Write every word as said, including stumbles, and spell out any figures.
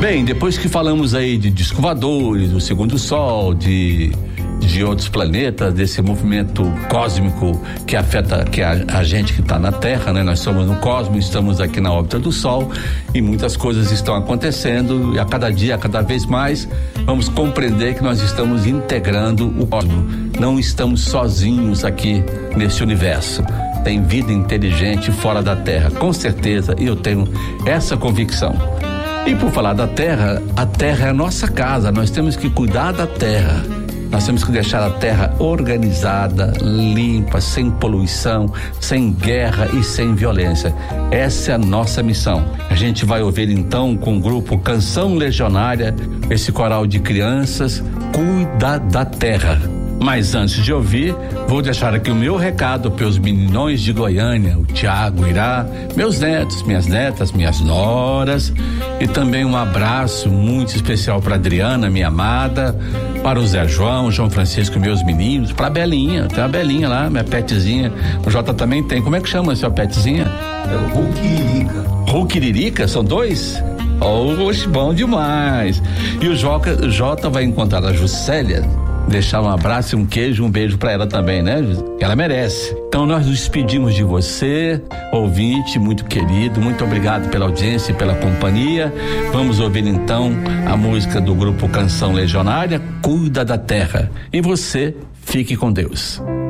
Bem, depois que falamos aí de disco voadores, do segundo sol, de de outros planetas, desse movimento cósmico que afeta que a, a gente que está na Terra, né? Nós somos no cosmos, estamos aqui na órbita do Sol e muitas coisas estão acontecendo e a cada dia, a cada vez mais, vamos compreender que nós estamos integrando o cosmos. Não estamos sozinhos aqui nesse universo. Tem vida inteligente fora da Terra, com certeza, e eu tenho essa convicção. E por falar da Terra, a Terra é a nossa casa, nós temos que cuidar da Terra. Nós temos que deixar a Terra organizada, limpa, sem poluição, sem guerra e sem violência. Essa é a nossa missão. A gente vai ouvir então com o grupo Canção Legionária, esse coral de crianças, Cuida da Terra. Mas antes de ouvir, vou deixar aqui o meu recado para os meninões de Goiânia, o Tiago, o Irá, meus netos, minhas netas, minhas noras, e também um abraço muito especial para Adriana, minha amada, para o Zé João, João Francisco, meus meninos, para a Belinha, tem uma Belinha lá, minha petzinha, o Jota também tem, como é que chama essa petzinha? É o Ruquiririca. Ruquiririca, são dois? Oxe, bom demais. E o Jota, Jota vai encontrar a Juscelia, deixar um abraço, um queijo, um beijo pra ela também, né? Ela merece. Então nós nos despedimos de você, ouvinte muito querido, muito obrigado pela audiência e pela companhia. Vamos ouvir então a música do grupo Canção Legionária, Cuida da Terra. E você, fique com Deus.